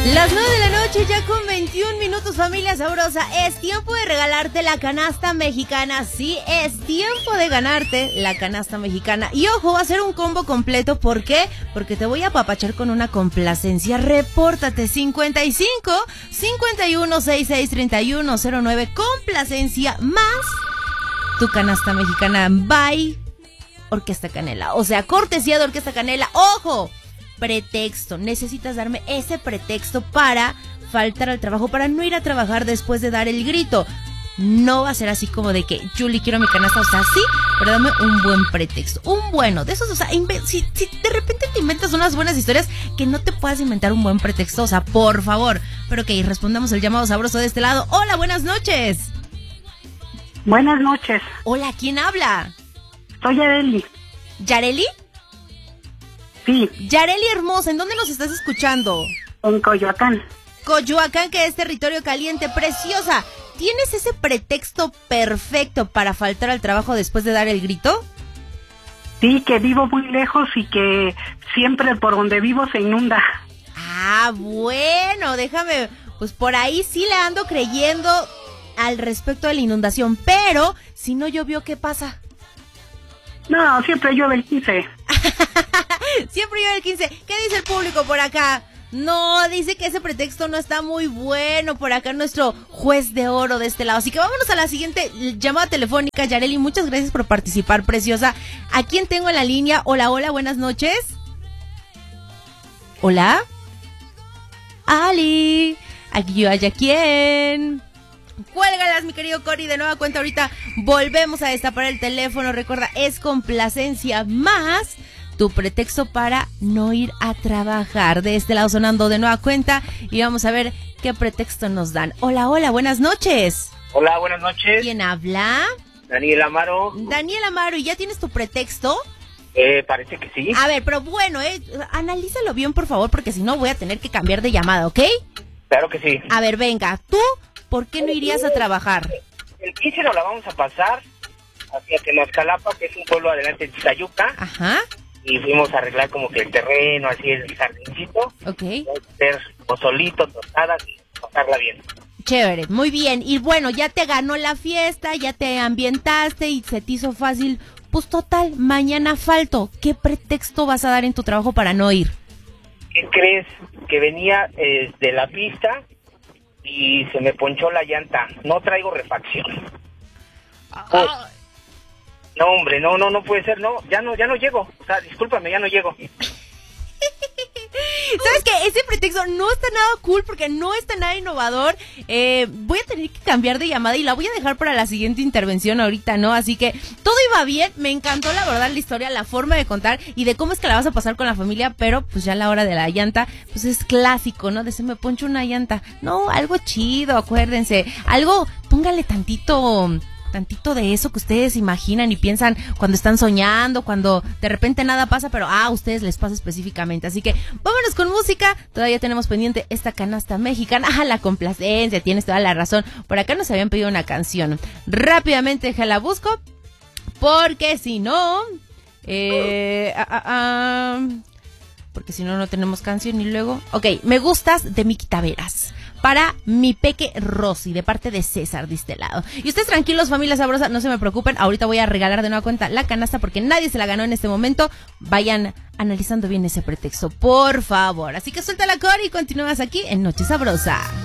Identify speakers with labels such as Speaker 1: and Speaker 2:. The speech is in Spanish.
Speaker 1: Las 9 de la noche, ya con 21 minutos, familia sabrosa. Es tiempo de regalarte la canasta mexicana. Sí, es tiempo de ganarte la canasta mexicana. Y ojo, va a ser un combo completo. ¿Por qué? Porque te voy a apapachar con una complacencia. Repórtate 55 51 66 31 09. Complacencia más tu canasta mexicana by Orquesta Canela. O sea, cortesía de Orquesta Canela. ¡Ojo! Pretexto, necesitas darme ese pretexto para faltar al trabajo, para no ir a trabajar después de dar el grito. No va a ser así como de que, Julie, quiero mi canasta, o sea, sí, pero dame un buen pretexto, un bueno, de esos, o sea, si de repente te inventas unas buenas historias, que no te puedas inventar un buen pretexto, o sea, por favor. Pero ok, respondamos el llamado sabroso de este lado. Hola, buenas noches.
Speaker 2: Buenas noches.
Speaker 1: Hola, ¿quién habla?
Speaker 2: Soy Yareli.
Speaker 1: ¿Yareli?
Speaker 2: Sí.
Speaker 1: Yareli hermosa, ¿en dónde nos estás escuchando?
Speaker 2: En Coyoacán.
Speaker 1: Coyoacán, que es territorio caliente, preciosa. ¿Tienes ese pretexto perfecto para faltar al trabajo después de dar el grito?
Speaker 2: Sí, que vivo muy lejos y que siempre por donde vivo se inunda.
Speaker 1: Ah, bueno, déjame, pues por ahí sí le ando creyendo al respecto de la inundación, pero si no llovió, ¿qué pasa?
Speaker 2: No, siempre llueve el 15.
Speaker 1: Siempre llueve el 15. ¿Qué dice el público por acá? No, dice que ese pretexto no está muy bueno. Por acá nuestro juez de oro de este lado. Así que vámonos a la siguiente llamada telefónica. Yareli, muchas gracias por participar, preciosa. ¿A quién tengo en la línea? Hola, hola, buenas noches. Hola. Ali. Aquí yo haya quién. Cuélgalas, mi querido Cory, de nueva cuenta. Ahorita volvemos a destapar el teléfono. Recuerda, es complacencia más tu pretexto para no ir a trabajar. De este lado sonando de nueva cuenta y vamos a ver qué pretexto nos dan. Hola, hola, buenas noches.
Speaker 3: Hola, buenas noches.
Speaker 1: ¿Quién habla?
Speaker 3: Daniel Amaro.
Speaker 1: Daniel Amaro, ¿y ya tienes tu pretexto?
Speaker 3: Parece que sí.
Speaker 1: A ver, pero bueno, analízalo bien, por favor, porque si no voy a tener que cambiar de llamada, ¿ok?
Speaker 3: Claro que sí.
Speaker 1: A ver, venga, ¿tú por qué no irías a trabajar?
Speaker 3: El 15 nos la vamos a pasar hacia Temascalapa, que es un pueblo adelante de Tizayuca.
Speaker 1: Ajá.
Speaker 3: Y fuimos a arreglar como que el terreno, así el jardincito.
Speaker 1: Ok.
Speaker 3: Hacer pozolito, tostadas y pasarla bien.
Speaker 1: Chévere, muy bien. Y bueno, ya te ganó la fiesta, ya te ambientaste y se te hizo fácil. Pues total, mañana falto. ¿Qué pretexto vas a dar en tu trabajo para no ir?
Speaker 3: ¿Qué crees? Que venía de la pista y se me ponchó la llanta. No traigo refacción. Pues, no, hombre, no puede ser, no, ya no llego. O sea, discúlpame, ya no llego.
Speaker 1: ¿Sabes qué? Ese pretexto no está nada cool porque no está nada innovador. Voy a tener que cambiar de llamada y la voy a dejar para la siguiente intervención ahorita, ¿no? Así que todo iba bien, me encantó la verdad la historia, la forma de contar y de cómo es que la vas a pasar con la familia, pero pues ya a la hora de la llanta, pues es clásico, ¿no? De se me poncho una llanta. No, algo chido, acuérdense. Algo, póngale tantito de eso que ustedes imaginan y piensan cuando están soñando, cuando de repente nada pasa, pero a ustedes les pasa específicamente. Así que vámonos con música. Todavía tenemos pendiente esta canasta mexicana. La complacencia, tienes toda la razón. Por acá nos habían pedido una canción. Rápidamente la busco, porque si no... porque si no, no tenemos canción y luego... Ok, Me Gustas de Miki Taveras. Para mi peque Rosy, de parte de César, de este lado. Y ustedes tranquilos, familia sabrosa, no se me preocupen. Ahorita voy a regalar de nueva cuenta la canasta porque nadie se la ganó en este momento. Vayan analizando bien ese pretexto, por favor. Así que suelta la Cory y continúas aquí en Noche Sabrosa.